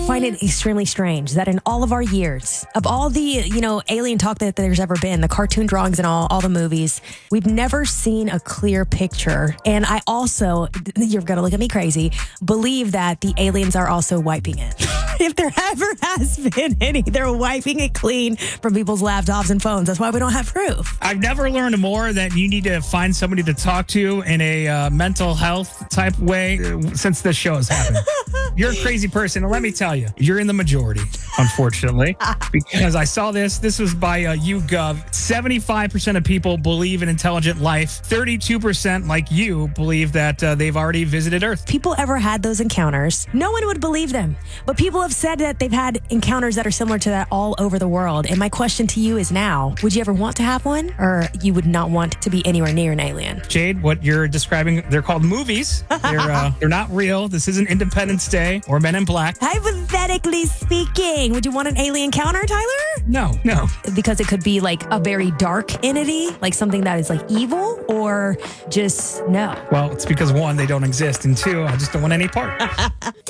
find it extremely strange that in all of our years, of all the, alien talk that there's ever been, the cartoon drawings and all the movies, we've never seen a clear picture. And I also, you're going to look at me crazy, believe that the aliens are also wiping it. If there ever has been any, they're wiping it clean from people's laptops and phones. That's why we don't have proof. I've never learned more that you need to find somebody to talk to in a mental health type way since this show has happened. You're a crazy person. And let me tell you, you're in the majority, unfortunately, because I saw this. This was by YouGov. 75% of people believe in intelligent life. 32%, like you, believe that they've already visited Earth. People ever had those encounters, no one would believe them. But people have said that they've had encounters that are similar to that all over the world. And my question to you is now, would you ever want to have one? Or you would not want to be anywhere near an alien? Jade, what you're describing, they're called movies. They're not real. This isn't Independence Day or Men in Black. Hypothetically speaking, would you want an alien encounter, Tyler? No. Because it could be like a very dark entity, like something that is like evil, or just no? Well, it's because one, they don't exist, and two, I just don't want any part.